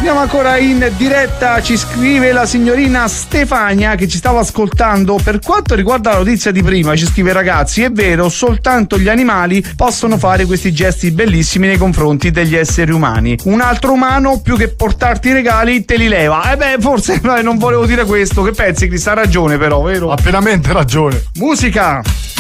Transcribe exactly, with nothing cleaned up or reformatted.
Andiamo ancora in diretta, ci scrive la signorina Stefania che ci stava ascoltando. Per quanto riguarda la notizia di prima, ci scrive: ragazzi, è vero, soltanto gli animali possono fare questi gesti bellissimi nei confronti degli esseri umani. Un altro umano, più che portarti i regali, te li leva. Eh beh, forse non volevo dire questo. Che pensi, Cristo? Ha ragione però, vero? Ha pienamente ragione. Musica!